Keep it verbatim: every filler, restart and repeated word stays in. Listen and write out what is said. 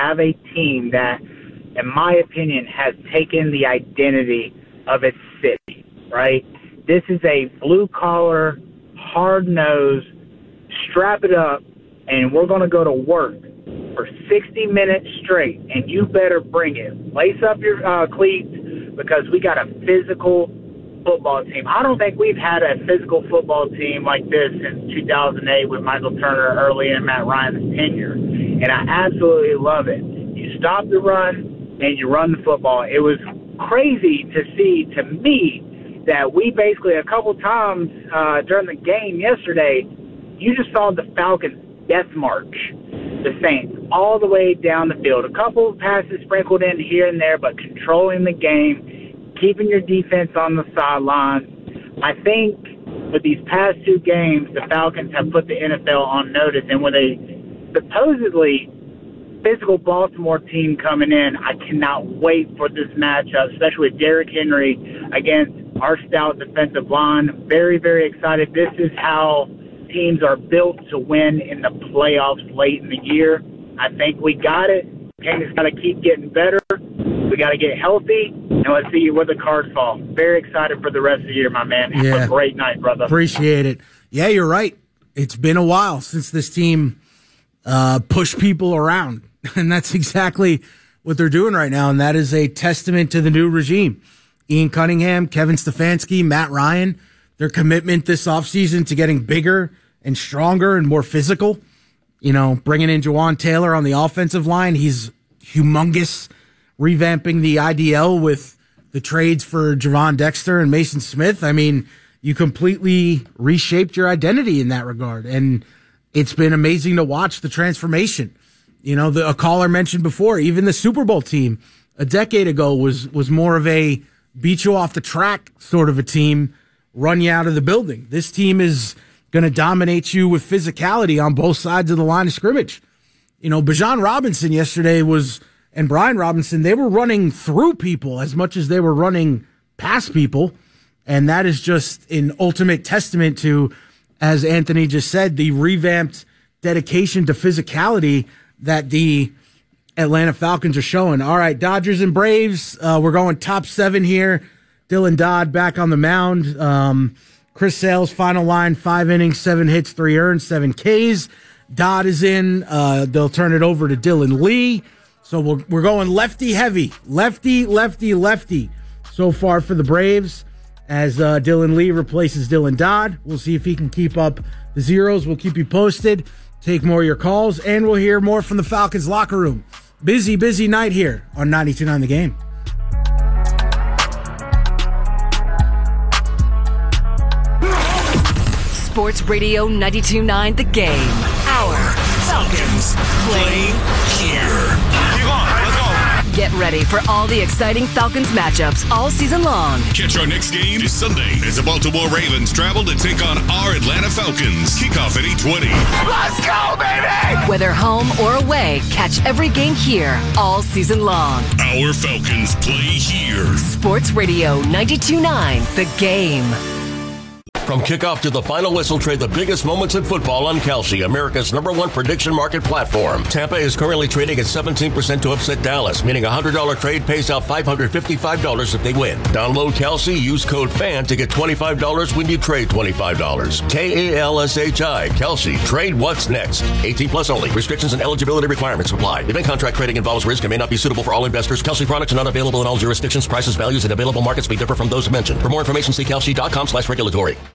have a team that, in my opinion, has taken the identity of its city, right? This is a blue-collar, hard-nosed, strap it up, and we're going to go to work for sixty minutes straight, and you better bring it. Lace up your uh, cleats because we got a physical football team. I don't think we've had a physical football team like this since two thousand eight with Michael Turner early in Matt Ryan's tenure, and I absolutely love it. You stop the run, and you run the football. It was crazy to see, to me, that we basically a couple times uh, during the game yesterday, you just saw the Falcons death march the Saints all the way down the field. A couple of passes sprinkled in here and there, but controlling the game, keeping your defense on the sidelines. I think with these past two games, the Falcons have put the N F L on notice, and with a supposedly physical Baltimore team coming in, I cannot wait for this matchup, especially with Derrick Henry against our stout defensive line. Very, very excited. This is how teams are built to win in the playoffs late in the year. I think we got it. Team's got to keep getting better. We got to get healthy, and let's see where the cards fall. Very excited for the rest of the year, my man. Have yeah. a great night, brother. Appreciate it. Yeah, you're right. It's been a while since this team uh, pushed people around, and that's exactly what they're doing right now, and that is a testament to the new regime. Ian Cunningham, Kevin Stefanski, Matt Ryan, their commitment this offseason to getting bigger and stronger and more physical. You know, bringing in Jawan Taylor on the offensive line. He's humongous. Revamping the I D L with the trades for Javon Dexter and Mason Smith. I mean, you completely reshaped your identity in that regard. And it's been amazing to watch the transformation. You know, the, a caller mentioned before, even the Super Bowl team a decade ago was, was more of a beat you off the track sort of a team, run you out of the building. This team is going to dominate you with physicality on both sides of the line of scrimmage. You know, Bijan Robinson yesterday was, and Brian Robinson, they were running through people as much as they were running past people. And that is just an ultimate testament to, as Anthony just said, the revamped dedication to physicality that the Atlanta Falcons are showing. All right, Dodgers and Braves, uh, we're going top seven here. Dylan Dodd back on the mound. Um, Chris Sale's final line, five innings, seven hits, three earned, seven Ks. Dodd is in. Uh, they'll turn it over to Dylan Lee. So we're, we're going lefty heavy. Lefty, lefty, lefty so far for the Braves as uh, Dylan Lee replaces Dylan Dodd. We'll see if he can keep up the zeros. We'll keep you posted. Take more of your calls, and we'll hear more from the Falcons locker room. Busy, busy night here on ninety-two point nine The Game. Sports Radio ninety-two point nine The Game. Our Falcons play here. Keep on, let's go. Get ready for all the exciting Falcons matchups all season long. Catch our next game this Sunday as the Baltimore Ravens travel to take on our Atlanta Falcons. Kickoff at eight twenty. Let's go, baby! Whether home or away, catch every game here all season long. Our Falcons play here. Sports Radio ninety-two point nine The Game. From kickoff to the final whistle, trade the biggest moments in football on Kalshi, America's number one prediction market platform. Tampa is currently trading at seventeen percent to upset Dallas, meaning a one hundred dollars trade pays out five hundred fifty-five dollars if they win. Download Kalshi, use code FAN to get twenty-five dollars when you trade twenty-five dollars. K A L S H I, Kalshi. Trade what's next. eighteen plus only. Restrictions and eligibility requirements apply. Event contract trading involves risk and may not be suitable for all investors. Kalshi products are not available in all jurisdictions. Prices, values, and available markets may differ from those mentioned. For more information, see Kalshi dot com slash regulatory.